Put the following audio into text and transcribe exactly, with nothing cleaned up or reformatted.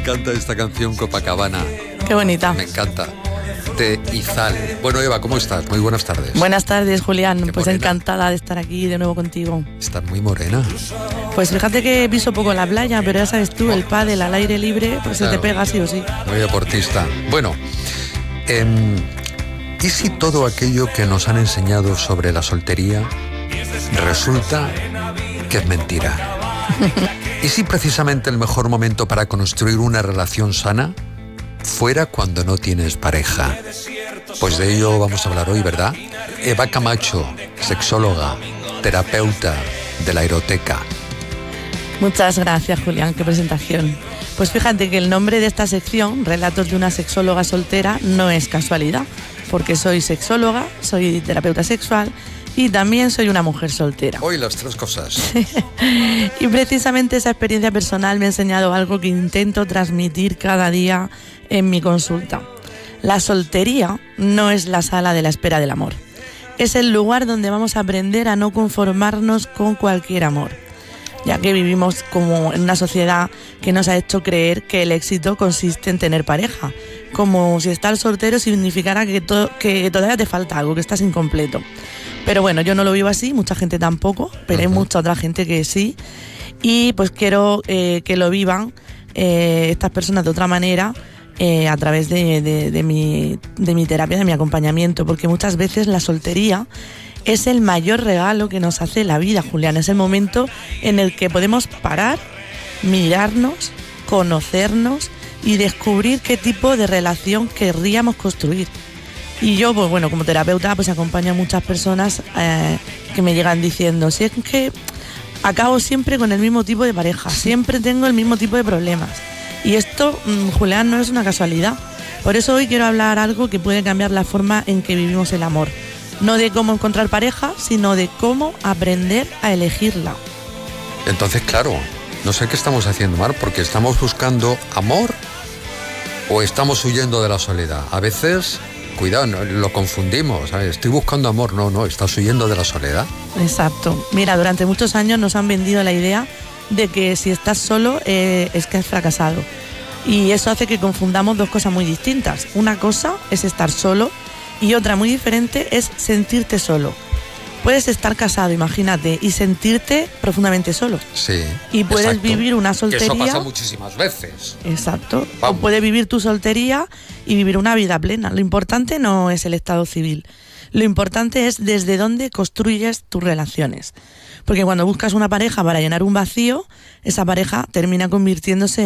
encanta esta canción Copacabana. Qué bonita. Me encanta. De Izal. Bueno, Eva, ¿cómo estás? Muy buenas tardes. Buenas tardes, Julián. Qué pues morena. Encantada de estar aquí de nuevo contigo. Estás muy morena. Pues fíjate que piso poco la playa, pero ya sabes tú, el pádel al aire libre, pues Claro. se te pega sí o sí. Muy deportista. Bueno, em, ¿y si todo aquello que nos han enseñado sobre la soltería resulta que es mentira? ¿Y si precisamente el mejor momento para construir una relación sana fuera cuando no tienes pareja? Pues de ello vamos a hablar hoy, ¿verdad? Eva Camacho, sexóloga, terapeuta de la eroteca. Muchas gracias, Julián, qué presentación. Pues fíjate que el nombre de esta sección, Relatos de una sexóloga soltera, no es casualidad, porque soy sexóloga, soy terapeuta sexual y también soy una mujer soltera. Hoy las tres cosas. Y precisamente esa experiencia personal me ha enseñado algo que intento transmitir cada día en mi consulta. La soltería no es la sala de la espera del amor. Es el lugar donde vamos a aprender a no conformarnos con cualquier amor, ya que vivimos como en una sociedad que nos ha hecho creer que el éxito consiste en tener pareja, como si estar soltero significara que, to- que todavía te falta algo, que estás incompleto. Pero bueno, yo no lo vivo así, mucha gente tampoco, pero hay Ujú. mucha otra gente que sí, y pues quiero eh, que lo vivan eh, estas personas de otra manera, eh, a través de, de, de, mi, de mi terapia, de mi acompañamiento, porque muchas veces la soltería es el mayor regalo que nos hace la vida, Julián. Es el momento en el que podemos parar, mirarnos, conocernos y descubrir qué tipo de relación querríamos construir. Y yo, pues bueno, como terapeuta, pues acompaño a muchas personas eh, que me llegan diciendo, si es que acabo siempre con el mismo tipo de pareja, siempre tengo el mismo tipo de problemas. Y esto, mmm, Julián, no es una casualidad. Por eso hoy quiero hablar algo que puede cambiar la forma en que vivimos el amor. No de cómo encontrar pareja, sino de cómo aprender a elegirla. Entonces, claro, no sé qué estamos haciendo mal, porque estamos buscando amor o estamos huyendo de la soledad. A veces, cuidado, no, lo confundimos, ¿sabes? Estoy buscando amor, no, no, estás huyendo de la soledad. Exacto. Mira, durante muchos años nos han vendido la idea de que si estás solo eh, es que has fracasado. Y eso hace que confundamos dos cosas muy distintas. Una cosa es estar solo y otra muy diferente es sentirte solo. Puedes estar casado, imagínate, y sentirte profundamente solo. Sí. Y puedes exacto. vivir una Que soltería. eso pasa muchísimas veces. Exacto. Vamos. O puedes vivir tu soltería y vivir una vida plena. Lo importante no es el estado civil. Lo importante es desde dónde construyes tus relaciones. Porque cuando buscas una pareja para llenar un vacío, esa pareja termina convirtiéndose